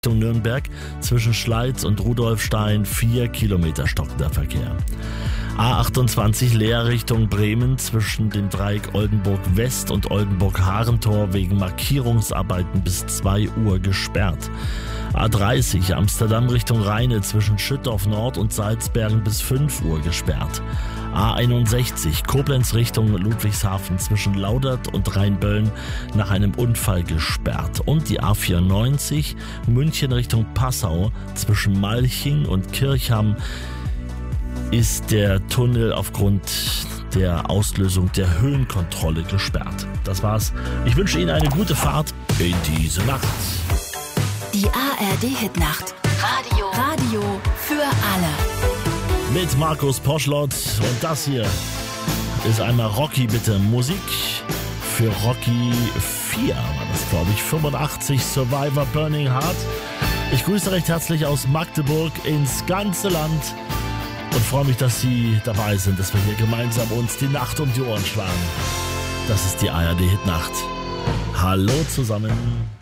Richtung Nürnberg zwischen Schleiz und Rudolfstein 4 Kilometer stockender Verkehr. A28 Leer Richtung Bremen zwischen dem Dreieck Oldenburg West und Oldenburg-Harentor wegen Markierungsarbeiten bis 2 Uhr gesperrt. A30 Amsterdam Richtung Rheine zwischen Schüttorf Nord und Salzbergen bis 5 Uhr gesperrt. A61 Koblenz Richtung Ludwigshafen zwischen Laudert und Rheinböllen nach einem Unfall gesperrt. Und die A94 München Richtung Passau zwischen Malching und Kirchham ist der Tunnel aufgrund der Auslösung der Höhenkontrolle gesperrt. Das war's. Ich wünsche Ihnen eine gute Fahrt in diese Nacht. Die ARD-Hitnacht. Radio für alle. Mit Markus Poschlott. Und das hier ist einmal Rocky, bitte. Musik für Rocky 4 war das, glaube ich. 85 Survivor Burning Heart. Ich grüße recht herzlich aus Magdeburg ins ganze Land und freue mich, dass Sie dabei sind, dass wir hier gemeinsam uns die Nacht um die Ohren schlagen. Das ist die ARD-Hitnacht. Hallo zusammen.